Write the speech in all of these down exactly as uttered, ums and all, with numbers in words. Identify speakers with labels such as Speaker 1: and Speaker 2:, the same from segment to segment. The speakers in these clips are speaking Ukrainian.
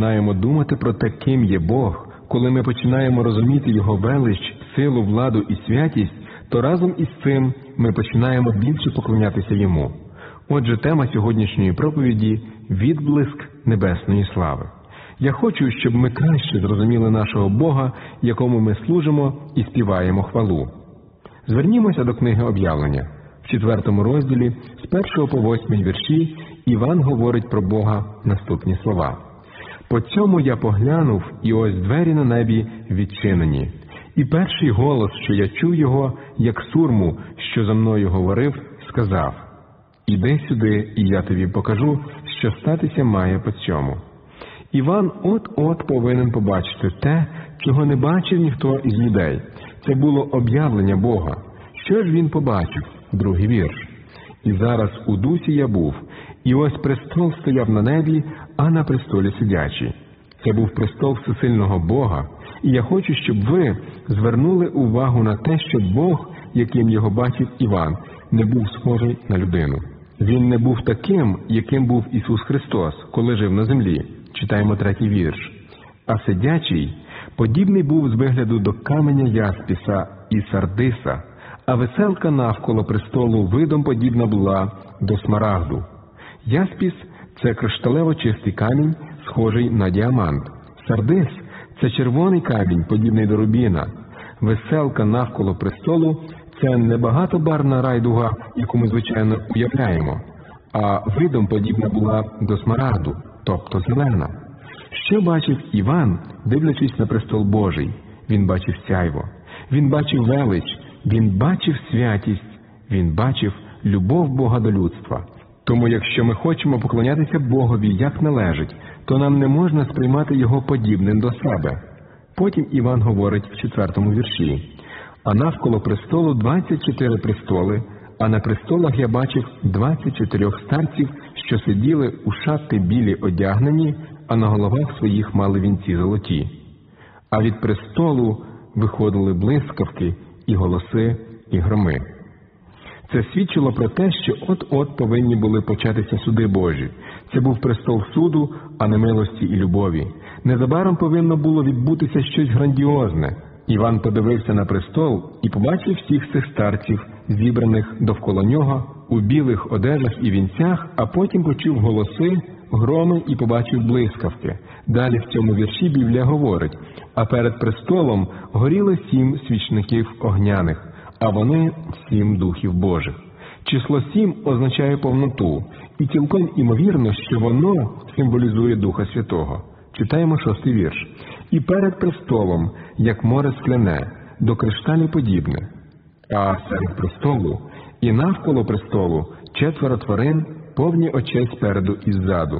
Speaker 1: починаємо думати про те, ким є Бог, коли ми починаємо розуміти Його велич, силу, владу і святість, то разом із цим ми починаємо більше поклонятися Йому. Отже, тема сьогоднішньої проповіді – відблиск небесної слави. Я хочу, щоб ми краще зрозуміли нашого Бога, якому ми служимо і співаємо хвалу. Звернімося до книги Об'явлення. В четвертому розділі, з першого по восьмий вірші, Іван говорить про Бога наступні слова. «По цьому я поглянув, і ось двері на небі відчинені. І перший голос, що я чув його, як сурму, що за мною говорив, сказав: «Іди сюди, і я тобі покажу, що статися має по цьому». Іван от-от повинен побачити те, чого не бачив ніхто із людей. Це було об'явлення Бога. Що ж він побачив? Другий вірш. «І зараз у дусі я був, і ось престол стояв на небі, а на престолі сидячий». Це був престол всесильного Бога, і я хочу, щоб ви звернули увагу на те, що Бог, яким його бачив Іван, не був схожий на людину. Він не був таким, яким був Ісус Христос, коли жив на землі. Читаємо третій вірш. «А сидячий подібний був з вигляду до каменя яспіса і сардиса, а веселка навколо престолу видом подібна була до смарагду». Яспіс – це кришталево чистий камінь, схожий на діамант. Сардис – це червоний камінь, подібний до рубіна. Веселка навколо престолу – це не багатобарвна райдуга, яку ми, звичайно, уявляємо, а видом подібна була до смарагду, тобто зелена. Що бачив Іван, дивлячись на престол Божий? Він бачив сяйво, він бачив велич, він бачив святість, він бачив любов Бога до людства. Тому якщо ми хочемо поклонятися Богові як належить, то нам не можна сприймати Його подібним до себе. Потім Іван говорить в четвертому вірші: «А навколо престолу двадцять чотири престоли, а на престолах я бачив двадцять чотирьох старців, що сиділи у шати білі одягнені, а на головах своїх мали вінці золоті. А від престолу виходили блискавки, і голоси, і громи». Це свідчило про те, що от-от повинні були початися суди Божі. Це був престол суду, а не милості і любові. Незабаром повинно було відбутися щось грандіозне. Іван подивився на престол і побачив всіх цих старців, зібраних довкола нього, у білих одежах і вінцях, а потім почув голоси, громи і побачив блискавки. Далі в цьому вірші Біблія говорить: «А перед престолом горіли сім свічників огняних, а вони сім духів Божих». Число сім означає повноту, і цілком імовірно, що воно символізує Духа Святого. Читаємо шостий вірш. «І перед престолом, як море скляне, до кришталю подібне, а серед престолу і навколо престолу четверо тварин, повні очей спереду і ззаду».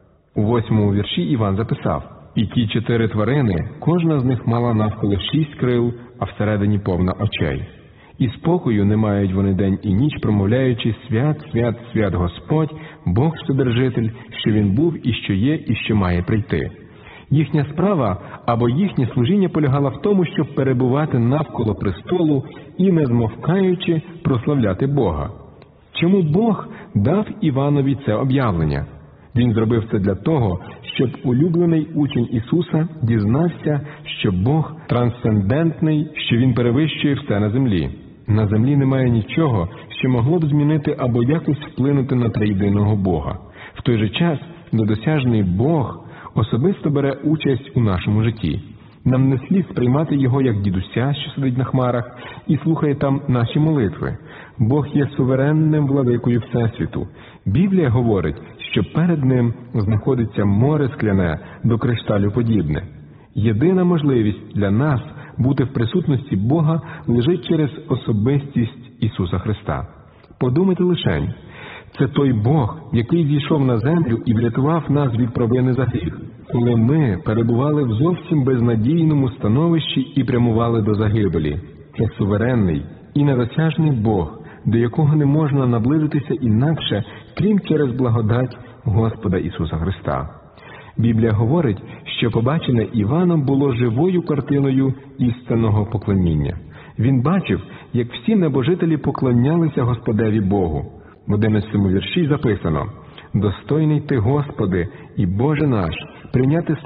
Speaker 1: У восьмому вірші Іван записав: «І ті чотири тварини, кожна з них мала навколо шість крил, а всередині повна очей. І спокою не мають вони день і ніч, промовляючи: свят, свят, свят Господь, Бог Вседержитель, що Він був і що є, і що має прийти». Їхня справа або їхнє служіння полягало в тому, щоб перебувати навколо престолу і, не змовкаючи, прославляти Бога. Чому Бог дав Іванові це об'явлення? Він зробив це для того, щоб улюблений учень Ісуса дізнався, що Бог трансцендентний, що Він перевищує все на землі. На землі немає нічого, що могло б змінити або якось вплинути на триєдиного Бога. В той же час недосяжний Бог особисто бере участь у нашому житті. Нам не слід сприймати Його як дідуся, що сидить на хмарах, і слухає там наші молитви. Бог є суверенним владикою Всесвіту. Біблія говорить, що перед Ним знаходиться море скляне, до кришталю подібне. Єдина можливість для нас бути в присутності Бога лежить через особистість Ісуса Христа. Подумайте лишень. Це той Бог, який зійшов на землю і врятував нас від провини за гріх, коли ми перебували в зовсім безнадійному становищі і прямували до загибелі. Це суверенний і недосяжний Бог, до якого не можна наблизитися інакше, крім через благодать Господа Ісуса Христа. Біблія говорить, що побачене Іваном було живою картиною істинного поклоніння. Він бачив, як всі небожителі поклонялися Господеві Богу. В одинадцятому вірші записано: «Достойний Ти, Господи, і Боже наш, прийняти